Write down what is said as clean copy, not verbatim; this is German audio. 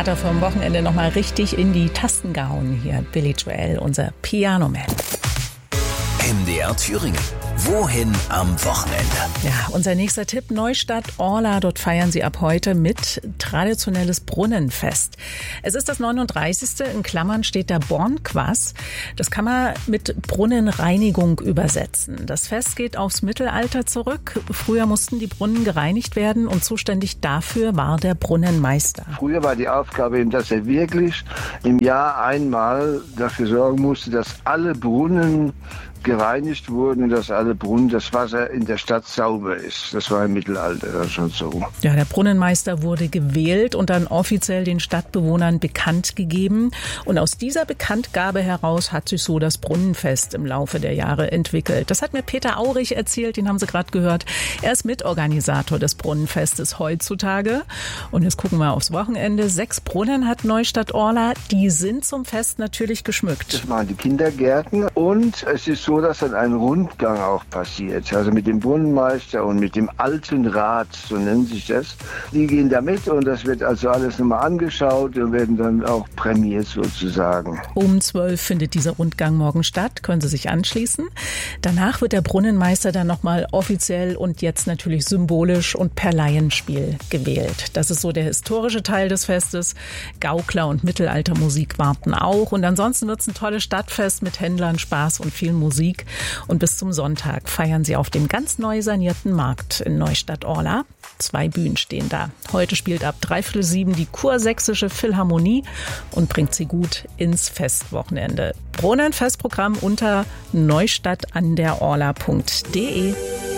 hat er vom Wochenende nochmal richtig in die Tasten gehauen hier. Billy Joel, unser Piano Man. MDR Thüringen. Wohin am Wochenende? Ja, unser nächster Tipp, Neustadt Orla. Dort feiern sie ab heute mit traditionelles Brunnenfest. Es ist das 39. In Klammern steht da Bornquas. Das kann man mit Brunnenreinigung übersetzen. Das Fest geht aufs Mittelalter zurück. Früher mussten die Brunnen gereinigt werden und zuständig dafür war der Brunnenmeister. Früher war die Aufgabe eben, dass er wirklich im Jahr einmal dafür sorgen musste, dass alle Brunnen gereinigt wurden und dass alle Brunnen, das Wasser in der Stadt sauber ist. Das war im Mittelalter schon so. Ja, der Brunnenmeister wurde gewählt und dann offiziell den Stadtbewohnern bekannt gegeben. Und aus dieser Bekanntgabe heraus hat sich so das Brunnenfest im Laufe der Jahre entwickelt. Das hat mir Peter Aurich erzählt, den haben Sie gerade gehört. Er ist Mitorganisator des Brunnenfestes heutzutage. Und jetzt gucken wir aufs Wochenende. 6 Brunnen hat Neustadt Orla. Die sind zum Fest natürlich geschmückt. Das waren die Kindergärten und es ist so, dass dann ein Rundgang auch passiert. Also mit dem Brunnenmeister und mit dem alten Rat, so nennt sich das. Die gehen da mit und das wird also alles nochmal angeschaut und werden dann auch prämiert sozusagen. Um 12 findet dieser Rundgang morgen statt, können Sie sich anschließen. Danach wird der Brunnenmeister dann nochmal offiziell und jetzt natürlich symbolisch und per Laienspiel gewählt. Das ist so der historische Teil des Festes. Gaukler und Mittelaltermusik warten auch. Und ansonsten wird es ein tolles Stadtfest mit Händlern, Spaß und viel Musik. Und bis zum Sonntag feiern sie auf dem ganz neu sanierten Markt in Neustadt Orla. 2 Bühnen stehen da. Heute spielt ab 6:45 die Kursächsische Philharmonie und bringt sie gut ins Festwochenende. Brunnenfestprogramm unter neustadtanderorla.de.